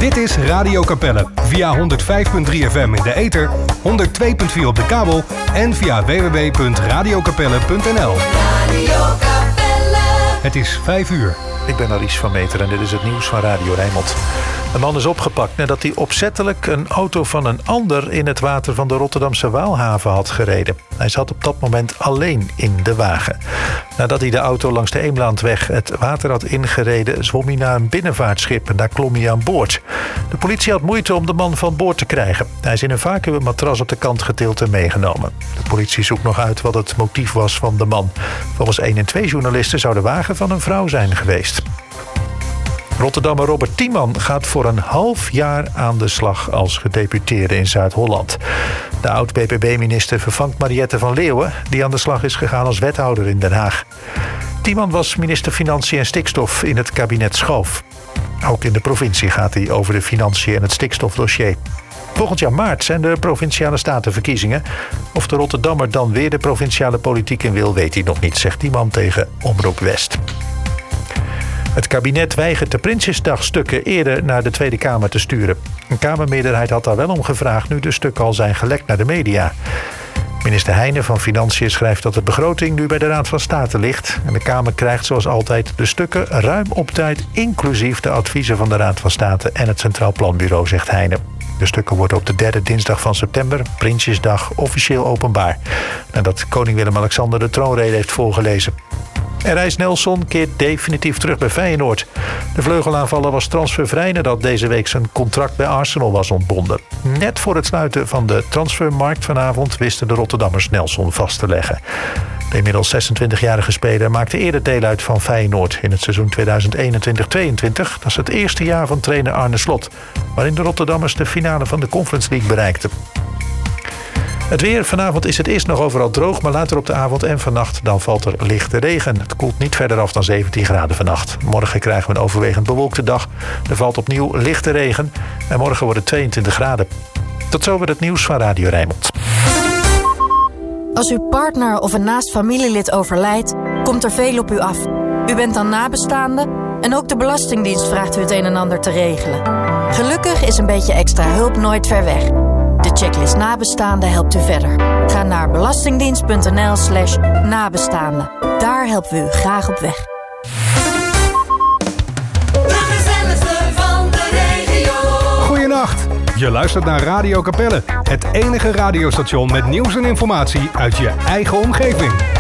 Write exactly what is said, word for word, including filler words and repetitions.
Dit is Radio Capelle via honderd vijf komma drie F M in de ether, honderd twee komma vier op de kabel en via w w w punt radio capelle punt n l. Radio Capelle. Het is vijf uur. Ik ben Alice van Meter en dit is het nieuws van Radio Rijnmond. Een man is opgepakt nadat hij opzettelijk een auto van een ander in het water van de Rotterdamse Waalhaven had gereden. Hij zat op dat moment alleen in de wagen. Nadat hij de auto langs de Eemlandweg het water had ingereden, zwom hij naar een binnenvaartschip en daar klom hij aan boord. De politie had moeite om de man van boord te krijgen. Hij is in een vacuümmatras op de kant getild en meegenomen. De politie zoekt nog uit wat het motief was van de man. Volgens één en twee journalisten zou de wagen van een vrouw zijn geweest. Rotterdammer Robert Tiemann gaat voor een half jaar aan de slag als gedeputeerde in Zuid-Holland. De oud-B P B-minister vervangt Mariette van Leeuwen, die aan de slag is gegaan als wethouder in Den Haag. Tiemann was minister Financiën en Stikstof in het kabinet Schoof. Ook in de provincie gaat hij over de financiën en het stikstofdossier. Volgend jaar maart zijn de provinciale statenverkiezingen. Of de Rotterdammer dan weer de provinciale politiek in wil, weet hij nog niet, zegt Tiemann tegen Omroep West. Het kabinet weigert de Prinsjesdagstukken eerder naar de Tweede Kamer te sturen. Een Kamermeerderheid had daar wel om gevraagd nu de stukken al zijn gelekt naar de media. Minister Heijnen van Financiën schrijft dat de begroting nu bij de Raad van State ligt. En de Kamer krijgt zoals altijd de stukken ruim op tijd, inclusief de adviezen van de Raad van State en het Centraal Planbureau, zegt Heijnen. De stukken worden op de derde dinsdag van september, Prinsjesdag, officieel openbaar. Nadat koning Willem-Alexander de troonrede heeft voorgelezen. En Reiss Nelson keert definitief terug bij Feyenoord. De vleugelaanvaller was transfervrij nadat deze week zijn contract bij Arsenal was ontbonden. Net voor het sluiten van de transfermarkt vanavond wisten de Rotterdammers Nelson vast te leggen. De inmiddels zesentwintigjarige speler maakte eerder deel uit van Feyenoord in het seizoen tweeduizend eenentwintig tweeëntwintig. Dat is het eerste jaar van trainer Arne Slot, waarin de Rotterdammers de finale van de Conference League bereikten. Het weer. Vanavond is het eerst nog overal droog, maar later op de avond en vannacht dan valt er lichte regen. Het koelt niet verder af dan zeventien graden vannacht. Morgen krijgen we een overwegend bewolkte dag. Er valt opnieuw lichte regen en morgen wordt het tweeëntwintig graden. Tot zover het nieuws van Radio Rijnmond. Als uw partner of een naast familielid overlijdt, komt er veel op u af. U bent dan nabestaande en ook de Belastingdienst vraagt u het een en ander te regelen. Gelukkig is een beetje extra hulp nooit ver weg. De checklist nabestaanden helpt u verder. Ga naar belastingdienst.nl slash nabestaanden. Daar helpen we u graag op weg. De gezelligste van de regio. Goeienacht. Je luistert naar Radio Capelle. Het enige radiostation met nieuws en informatie uit je eigen omgeving.